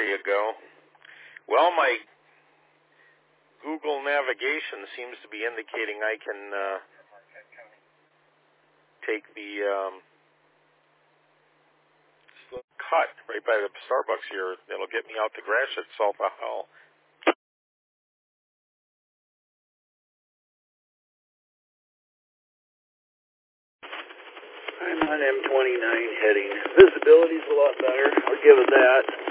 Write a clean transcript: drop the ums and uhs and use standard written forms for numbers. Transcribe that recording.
you go. Well, my Google navigation seems to be indicating I can take the cut right by the Starbucks here. It'll get me out to Gratiot, Salta Hall. I'm on M29 heading. Visibility's a lot better. I'll give it that.